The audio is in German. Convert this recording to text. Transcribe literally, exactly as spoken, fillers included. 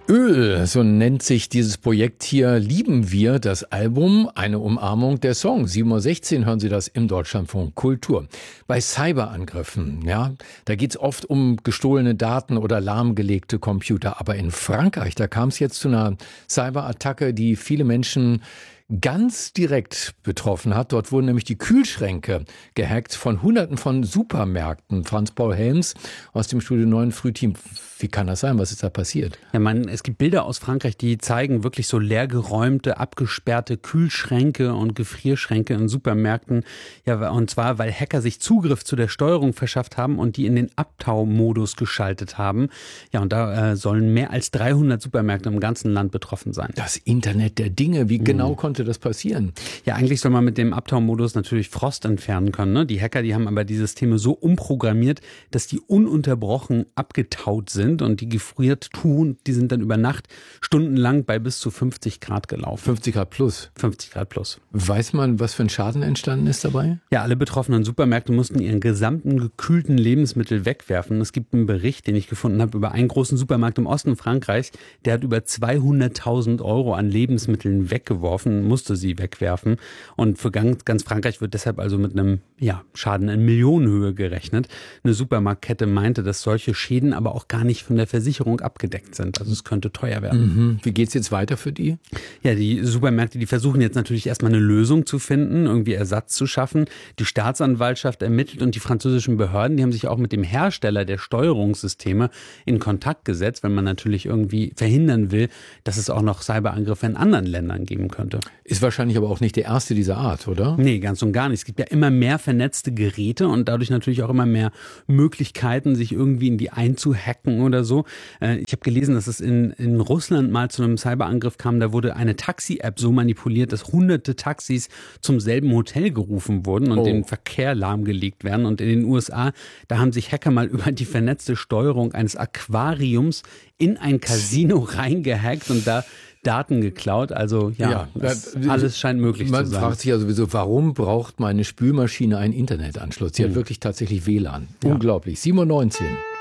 Öl, so nennt sich dieses Projekt hier. Lieben wir das Album, eine Umarmung der Song. sieben Uhr sechzehn hören Sie das im Deutschlandfunk Kultur. Bei Cyberangriffen, ja, da geht's oft um gestohlene Daten oder lahmgelegte Computer. Aber in Frankreich, da kam es jetzt zu einer Cyberattacke, die viele Menschen ganz direkt betroffen hat. Dort wurden nämlich die Kühlschränke gehackt von Hunderten von Supermärkten. Franz-Paul Helms aus dem Studio neun Frühteam. Wie kann das sein? Was ist da passiert? Ja, man, es gibt Bilder aus Frankreich, die zeigen wirklich so leergeräumte, abgesperrte Kühlschränke und Gefrierschränke in Supermärkten. Ja, und zwar, weil Hacker sich Zugriff zu der Steuerung verschafft haben und die in den Abtaumodus geschaltet haben. Ja, und da äh, sollen mehr als dreihundert Supermärkte im ganzen Land betroffen sein. Das Internet der Dinge. Wie genau mhm. konnte das passieren? Ja, eigentlich soll man mit dem Abtaumodus natürlich Frost entfernen können. Ne? Die Hacker, die haben aber die Systeme so umprogrammiert, dass die ununterbrochen abgetaut sind. Und die gefriert tun, die sind dann über Nacht stundenlang bei bis zu fünfzig Grad gelaufen. fünfzig Grad plus? fünfzig Grad plus. Weiß man, was für ein Schaden entstanden ist dabei? Ja, alle betroffenen Supermärkte mussten ihren gesamten gekühlten Lebensmittel wegwerfen. Es gibt einen Bericht, den ich gefunden habe, über einen großen Supermarkt im Osten Frankreichs. Der hat über zweihunderttausend Euro an Lebensmitteln weggeworfen, musste sie wegwerfen. Und für ganz, ganz Frankreich wird deshalb also mit einem ja, Schaden in Millionenhöhe gerechnet. Eine Supermarktkette meinte, dass solche Schäden aber auch gar nicht von der Versicherung abgedeckt sind. Also es könnte teuer werden. Mhm. Wie geht's jetzt weiter für die? Ja, die Supermärkte, die versuchen jetzt natürlich erstmal eine Lösung zu finden, irgendwie Ersatz zu schaffen. Die Staatsanwaltschaft ermittelt und die französischen Behörden, die haben sich auch mit dem Hersteller der Steuerungssysteme in Kontakt gesetzt, wenn man natürlich irgendwie verhindern will, dass es auch noch Cyberangriffe in anderen Ländern geben könnte. Ist wahrscheinlich aber auch nicht der erste dieser Art, oder? Nee, ganz und gar nicht. Es gibt ja immer mehr vernetzte Geräte und dadurch natürlich auch immer mehr Möglichkeiten, sich irgendwie in die einzuhacken oder so. Ich habe gelesen, dass es in, in Russland mal zu einem Cyberangriff kam. Da wurde eine Taxi-App so manipuliert, dass hunderte Taxis zum selben Hotel gerufen wurden und oh. den Verkehr lahmgelegt werden. Und in den U S A, da haben sich Hacker mal über die vernetzte Steuerung eines Aquariums in ein Casino reingehackt und da Daten geklaut. Also ja, ja das, alles scheint möglich zu sein. Man fragt sich ja sowieso, warum braucht meine Spülmaschine einen Internetanschluss? Die mhm. hat wirklich tatsächlich W L A N. Ja. Unglaublich. sieben Uhr neunzehn.